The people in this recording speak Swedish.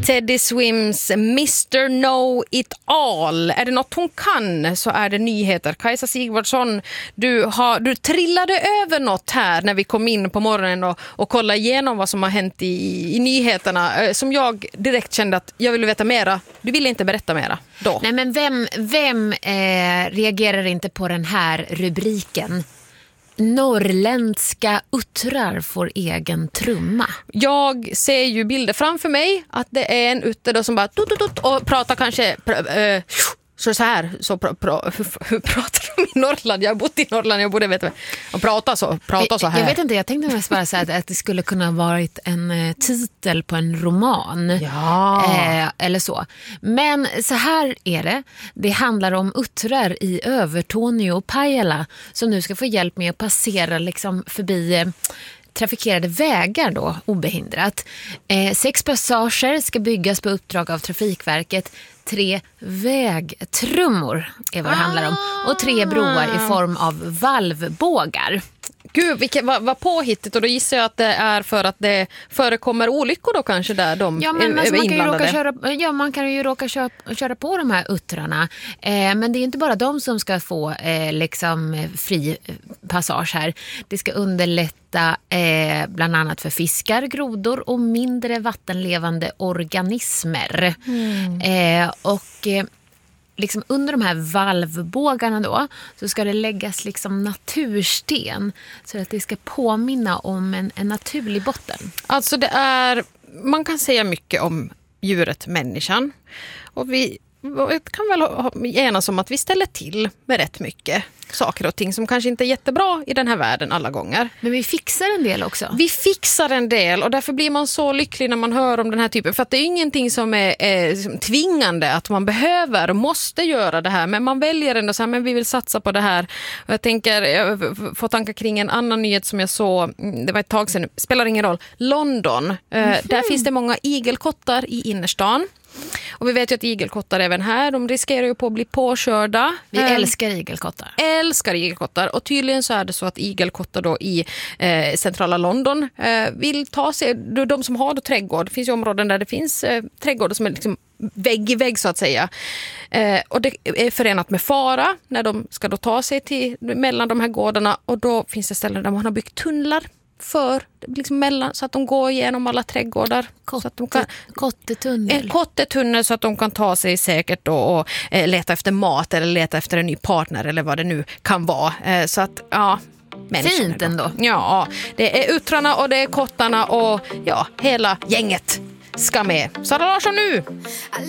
Teddy Swims Mr. Know It All. Är det något hon kan så är det nyheter. Kajsa Sigvardsson, du trillade över något här när vi kom in på morgonen och kollade igenom vad som har hänt i nyheterna som jag direkt kände att jag ville veta mera. Du ville inte berätta mera då. Nej, men vem reagerar inte på den här rubriken? Norrländska uttrar får egen trumma. Jag ser ju bilder framför mig att det är en utter då som bara och pratar kanske så här hur pratar de i Norrland? Jag har bott i Norrland, jag borde veta. Och pratar så här. Jag vet inte, jag tänkte mest bara säga att det skulle kunna ha varit en titel på en roman. Ja. Eller så. Men så här är det. Det handlar om uttrar i Övertorneå och Pajala som nu ska få hjälp med att passera liksom förbi trafikerade vägar då, obehindrat. 6 passager ska byggas på uppdrag av Trafikverket. 3 vägtrummor är vad det handlar om. Och 3 broar i form av valvbågar. Gud, vad påhittigt. Och då gissar jag att det är för att det förekommer olyckor då kanske där de är inblandade. Man kan ju råka köra på de här uttrarna. Men det är inte bara de som ska få liksom fri passage här. Det ska underlätta bland annat för fiskar, grodor och mindre vattenlevande organismer. Liksom under de här valvbågarna då så ska det läggas liksom natursten så att det ska påminna om en naturlig botten. Alltså man kan säga mycket om djuret människan och vi kan väl enas om att vi ställer till med rätt mycket saker och ting som kanske inte är jättebra i den här världen alla gånger. Men vi fixar en del också. Vi fixar en del och därför blir man så lycklig när man hör om den här typen. För att det är ingenting som är tvingande att man måste göra det här. Men man väljer ändå så här, men vi vill satsa på det här. Och jag får tankar kring en annan nyhet som jag såg, det var ett tag sedan, spelar ingen roll, London. Där finns det många igelkottar i innerstan. Och vi vet ju att igelkottar även här, de riskerar ju på att bli påkörda. Vi älskar igelkottar. Och tydligen så är det så att igelkottar då i centrala London vill ta sig, de som har då trädgård, det finns ju områden där det finns trädgårdar som är liksom vägg i vägg så att säga. Och det är förenat med fara när de ska då ta sig till mellan de här gårdarna och då finns det ställen där man har byggt tunnlar för liksom mellan så att de går igenom alla trädgårdar kottetunnel så att de kan ta sig säkert och leta efter mat eller leta efter en ny partner eller vad det nu kan vara. Så att fint ändå. Ja, det är uttrarna och det är kottarna och hela gänget ska med. Sara Larsson nu.